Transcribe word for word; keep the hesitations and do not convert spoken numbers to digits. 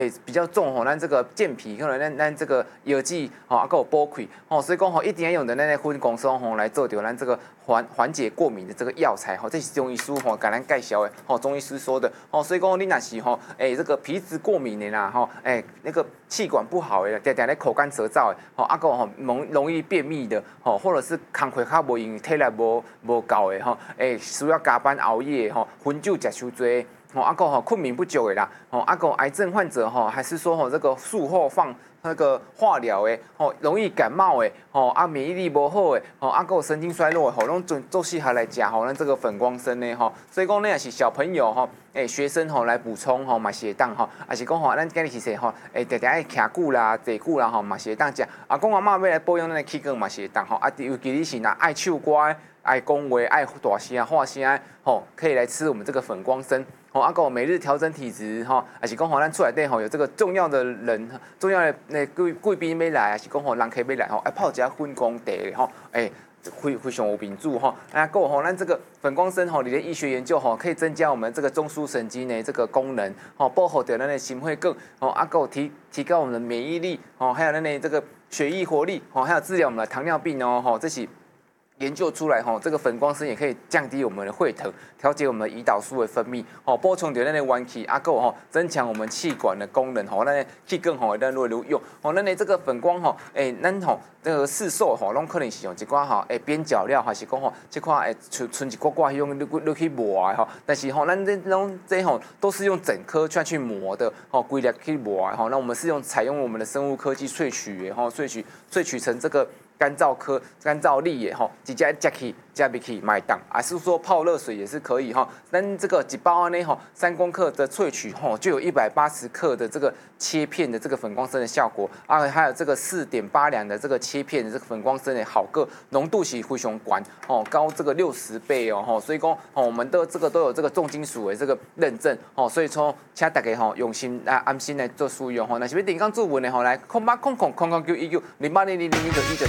诶比较重吼，咱这个健脾，可能咱咱这个腰肌吼，啊，还有补气吼，所以讲吼，一定要用的咱的粉光松吼来做掉咱这个缓缓解过敏的这个药材吼，这是中医师吼给咱介绍的吼，中医师说的吼，所以讲你若是吼，诶这个皮质过敏的啦吼，诶那个气管不好的，常常咧口干舌燥的吼，啊个吼容容易便秘的吼，或者是工课较无用，体力无无够的吼，诶需要加班熬夜吼，啉酒食伤多。哦，阿个吼困眠不久的啦，哦，阿个癌症患者吼，还是说吼这个术后放那个化疗的，吼容易感冒的，吼啊免疫力不好的，吼阿个神经衰弱的，吼拢做做适合来食吼，咱这个粉光参呢，吼，所以讲那也是小朋友吼，诶学生吼来补充吼嘛是会当吼，也是讲吼咱今日其实吼，诶常常爱徛久啦、坐久啦吼嘛是会当食，阿公阿嬷要来保养咱的气管嘛是会当吼，啊尤其你是若爱唱歌、爱讲话、爱大声、话声，吼可以来吃我们这个粉光参。吼，啊，个每日调整体质，吼，还是讲吼，咱出来底吼有这个重要的人、重要的那贵贵宾要来，还是讲吼人客要来吼，爱泡一下粉光茶吼，诶，非非常有帮助吼。啊，个吼，咱这个粉光参吼，你的医学研究吼，可以增加我们这个中枢神经的这个功能，吼，保护掉咱的心血管，吼，啊，个提提高我们的免疫力，吼，还有咱的这个血液活力，吼，还有治疗我们的糖尿病哦，吼，这是。研究出来吼，这个粉光参也可以降低我们的血糖，调节我们的胰岛素的分泌，吼，补充掉咱的元气，啊，够吼，增强我们气管的功能，吼，咱的气更好，咱会有用，吼，咱的这个粉光吼，诶，咱吼这个市售吼，拢可能是用一寡吼，诶边角料，还是讲吼，这块诶存存一寡寡用你你去磨的吼，但是吼，咱这种这吼都是用整颗去去磨的，吼，规粒去磨的吼，那我们是用采用我们的生物科技萃取的，吼，萃取萃取成这个。干燥科、干燥粒也吼，直接加起加进去买档，还是说泡热水也是可以哈。但这个几包呢吼，三公克的萃取吼，就有一百八十克的这个切片的这个粉光参的效果啊，还有这个四点八两的这个切片的这个粉光参的好个浓度是非常高哦，高这个六十倍哦吼，所以讲哦，我们的这个都有这个重金属的这个认证哦，所以说请大家吼用心啊安心来做使用吼，那是要点讲注文的吼，来空八空空空空九一九零八零零零一九一九。